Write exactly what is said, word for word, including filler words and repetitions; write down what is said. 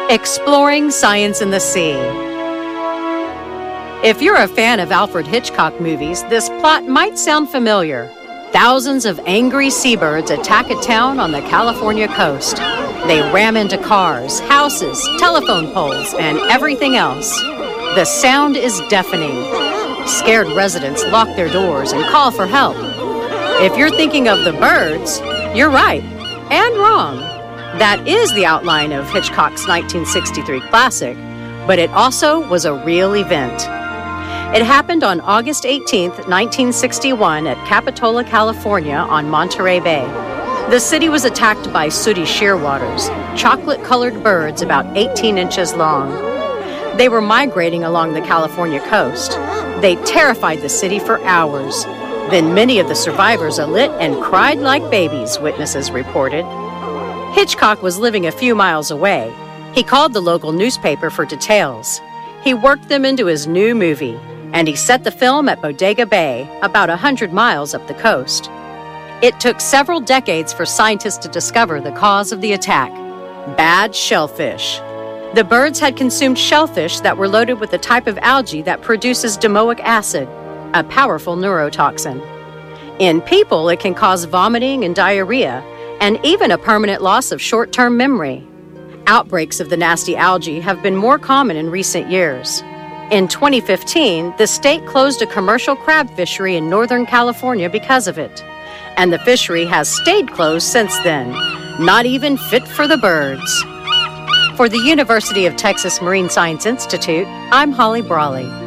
Exploring Science in the Sea. If you're a fan of Alfred Hitchcock movies, this plot might sound familiar. Thousands of angry seabirds attack a town on the California coast. They ram into cars, houses, telephone poles, and everything else. The sound is deafening. Scared residents lock their doors and call for help. If you're thinking of the birds, you're right and wrong. That is the outline of Hitchcock's nineteen sixty-three classic, but it also was a real event. It happened on August eighteenth, nineteen sixty-one at Capitola, California on Monterey Bay. The city was attacked by sooty shearwaters, chocolate-colored birds about eighteen inches long. They were migrating along the California coast. They terrified the city for hours. Then many of the survivors alit and cried like babies, witnesses reported. Hitchcock was living a few miles away. He called the local newspaper for details. He worked them into his new movie, and he set the film at Bodega Bay, about one hundred miles up the coast. It took several decades for scientists to discover the cause of the attack: bad shellfish. The birds had consumed shellfish that were loaded with a type of algae that produces domoic acid, a powerful neurotoxin. In people, it can cause vomiting and diarrhea, and even a permanent loss of short-term memory. Outbreaks of the nasty algae have been more common in recent years. In twenty fifteen, the state closed a commercial crab fishery in Northern California because of it. And the fishery has stayed closed since then, not even fit for the birds. For the University of Texas Marine Science Institute, I'm Holly Brawley.